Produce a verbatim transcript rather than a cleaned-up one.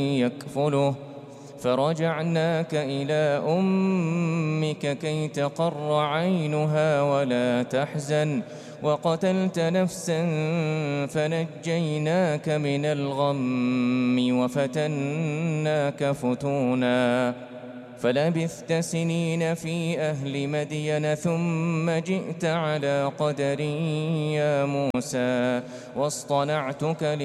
يكفله فرجعناك إلى أمك كي تقر عينها ولا تحزن وقتلت نفسا فنجيناك من الغم وفتناك فتونا فلبثت سنين في أهل مدين ثم جئت على قدر يا موسى واصطنعتك